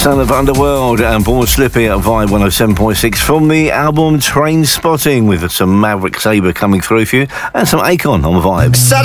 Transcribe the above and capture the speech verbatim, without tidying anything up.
Son of Underworld and Born Slippy at Vibe one oh seven point six from the album Train Spotting, with some Maverick Sabre coming through for you and some Akon on Vibe.